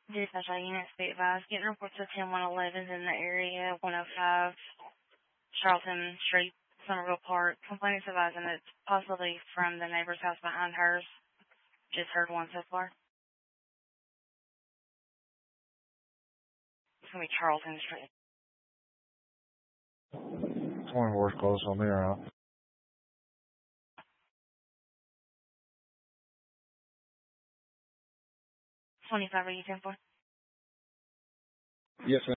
Dispatch units be advised. Getting reports of 10111 in the area, 105 Charlton Street, Somerville Park. Complainants advising that it's possibly from the neighbor's house behind hers. Just heard one so far. It's going to be Charlton Street. 24's close on me right now. 25 are you 10 for? Yes, ma'am.